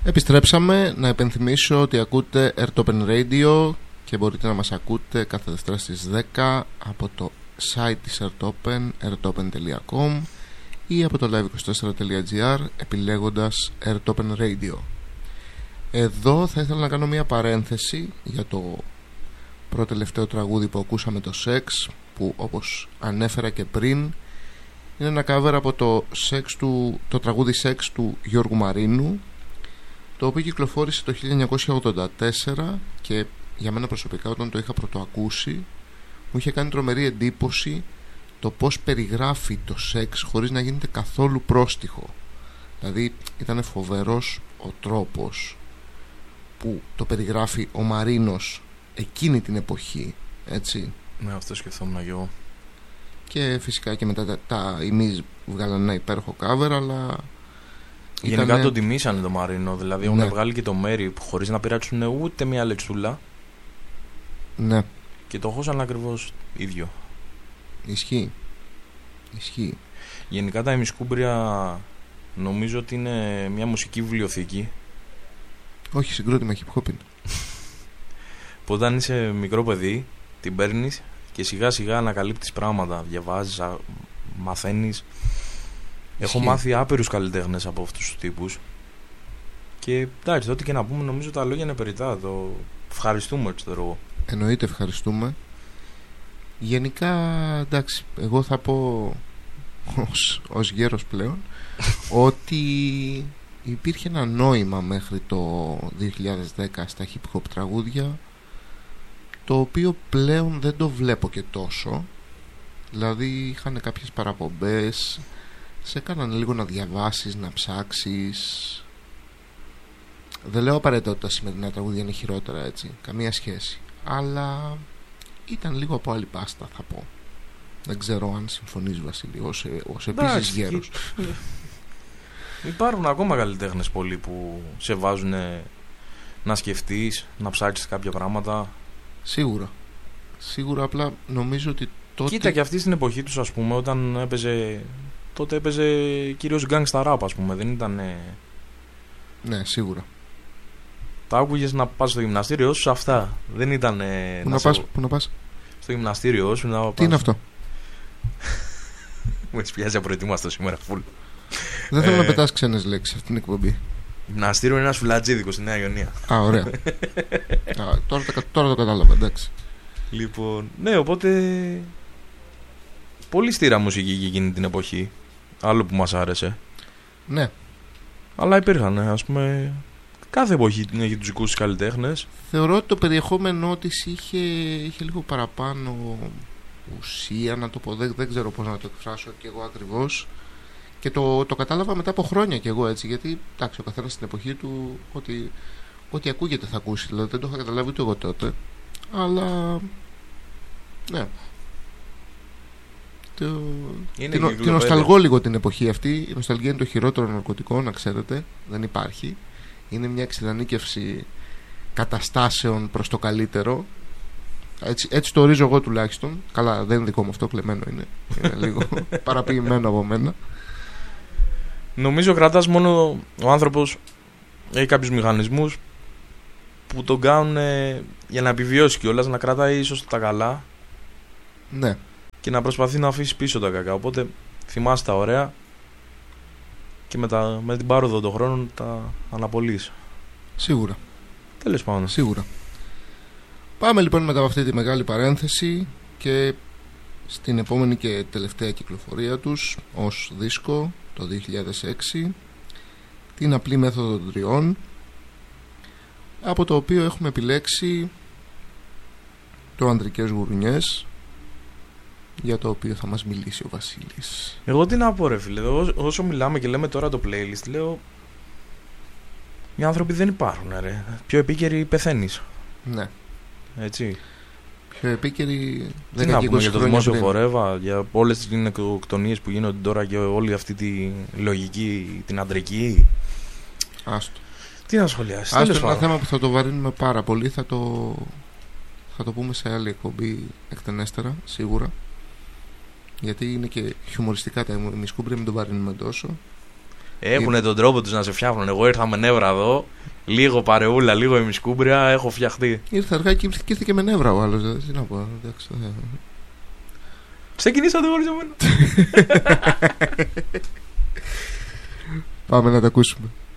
Επιστρέψαμε. Να επενθυμίσω ότι ακούτε Airtopen Radio και μπορείτε να μας ακούτε κάθε Δευτέρα στις 10 από το site της Airtopen, airtopen.com, ή από το live24.gr επιλέγοντας Airtopen Radio. Εδώ θα ήθελα να κάνω μια παρένθεση για το πρώτο τελευταίο τραγούδι που ακούσαμε, το Sex, που όπως ανέφερα και πριν είναι ένα cover από το τραγούδι Sex του Γιώργου Μαρίνου, το οποίο κυκλοφόρησε το 1984 και για μένα προσωπικά όταν το είχα πρωτοακούσει μου είχε κάνει τρομερή εντύπωση το πως περιγράφει το σεξ χωρίς να γίνεται καθόλου πρόστιχο. Δηλαδή ήταν φοβερός ο τρόπος που το περιγράφει ο Μαρίνος εκείνη την εποχή, έτσι. Ναι, αυτό σκεφτόμουν και εγώ. Και φυσικά και μετά τα ημείς βγάλανε ένα υπέροχο cover, αλλά γενικά τον τιμήσανε το Μαρίνο. Δηλαδή έχουν βγάλει και το Μέρι χωρίς να πειράξουν ούτε μία λεξούλα. Ναι. Και το χώσαν ακριβώς ίδιο. Ισχύει. Γενικά τα ημισκούμπρια νομίζω ότι είναι μια μουσική βιβλιοθήκη. Όχι, συγκρότημα hip hop είναι. Που όταν είσαι μικρό παιδί την παίρνεις και σιγά σιγά ανακαλύπτεις πράγματα. Διαβάζεις, μαθαίνεις. Έχω μάθει άπειρους καλλιτέχνες από αυτούς τους τύπους. Και εντάξει, ό,τι και να πούμε, νομίζω τα λόγια είναι περιττά. Το ευχαριστούμε, ξέρω. Εννοείται, ευχαριστούμε. Γενικά, εντάξει, εγώ θα πω ως γέρος πλέον ότι υπήρχε ένα νόημα μέχρι το 2010 στα hip hop τραγούδια, το οποίο πλέον δεν το βλέπω και τόσο. Δηλαδή είχαν κάποιες παραπομπές, σε κάνανε λίγο να διαβάσεις, να ψάξεις. Δεν λέω απαραίτητα ότι τα σημερινά τραγούδια είναι χειρότερα, έτσι, καμία σχέση, αλλά ήταν λίγο από άλλη πάστα, θα πω. Δεν ξέρω αν συμφωνείς, Βασίλη, ως επίσης γέρος. Υπάρχουν ακόμα καλλιτέχνες πολλοί που σε βάζουν να σκεφτείς, να ψάξεις κάποια πράγματα. Σίγουρα, απλά νομίζω ότι τότε... Κοίτα, και αυτή στην εποχή τους, ας πούμε, όταν έπαιζε... Τότε έπαιζε κυρίως gangsta rap, ας πούμε, δεν ήταν... Ναι, σίγουρα. Τα άκουγες να πας στο γυμναστήριό σου, αυτά. Δεν ήταν... Πού να πας? Στο γυμναστήριό σου να πας... Τι είναι αυτό? Μου έχεις πιάσει απροετοίμαστο σήμερα, φουλ. Δεν θέλω να πετάς ξένες λέξεις αυτήν την εκπομπή. Γυμναστήριο είναι ένας φουλατζίδικος στη Νέα Ιωνία. Α, ωραία. Τώρα το κατάλαβα, εντάξει. Λοιπόν, ναι, οπότε... Πολύ στήρα μουσική και εκείνη την εποχή. Άλλο που μας άρεσε. Ναι. Αλλά υπήρχαν, ας πούμε... Κάθε εποχή έχει τους δικούς τους καλλιτέχνες. Θεωρώ ότι το περιεχόμενό της είχε λίγο παραπάνω ουσία, να το πω. Δεν ξέρω πώς να το εκφράσω κι εγώ ακριβώς. Και το κατάλαβα μετά από χρόνια κι εγώ, έτσι. Γιατί εντάξει, ο καθένας στην εποχή του ό,τι ακούγεται θα ακούσει. Δηλαδή δεν το είχα καταλάβει ούτε εγώ τότε. Αλλά ναι. Την νοσταλγώ λίγο την εποχή αυτή. Η νοσταλγία είναι το χειρότερο ναρκωτικό, να ξέρετε. Δεν υπάρχει. Είναι μια εξειδανίκευση καταστάσεων προς το καλύτερο. Έτσι το ορίζω εγώ τουλάχιστον. Καλά, δεν είναι δικό μου αυτό, κλεμμένο είναι. Είναι λίγο παραποιημένο από μένα. Νομίζω κρατάς μόνο... Ο άνθρωπος έχει κάποιους μηχανισμούς που τον κάνουν για να επιβιώσει κιόλας, να κρατάει ίσως τα καλά. Ναι. Και να προσπαθεί να αφήσει πίσω τα κακά. Οπότε θυμάσαι τα ωραία και με την πάροδο των χρόνων τα αναπολύεις. Σίγουρα. Τέλος πάντων. Σίγουρα. Πάμε λοιπόν μετά από αυτή τη μεγάλη παρένθεση και στην επόμενη και τελευταία κυκλοφορία τους ως δίσκο το 2006, την απλή μέθοδο των τριών, από το οποίο έχουμε επιλέξει το Ανδρικές Γουρνιές, για το οποίο θα μας μιλήσει ο Βασίλης. Εγώ τι να πω, ρε φίλε, όσο μιλάμε και λέμε τώρα το playlist, λέω οι άνθρωποι δεν υπάρχουν, ρε. Πιο επίκαιροι πεθαίνεις. Ναι. Έτσι. Πιο επίκαιροι. Τι να πούμε για το δημόσιο φορεύα, για όλες τις νεκροκτονίες που γίνονται τώρα και όλη αυτή τη λογική, την αντρική. Άστο. Τι να σχολιάσεις. Άστο, είναι ένα θέμα που θα το βαρύνουμε πάρα πολύ. Θα το πούμε σε άλλη εκπομπή εκτενέστερα, σίγουρα. Γιατί είναι και χιουμοριστικά τα ημισκούμπρια, μην το βαρύνουμε τόσο. Έχουνε τον τρόπο τους να σε φτιάχνουν. Εγώ ήρθα με νεύρα εδώ. Λίγο παρεούλα, λίγο ημισκούμπρια, έχω φτιαχτεί. Ήρθε αργά και ήρθε και με νεύρα ο άλλος. Τι να πω. Ξεκινήσατε χωρίς εμένα. Πάμε να τα ακούσουμε.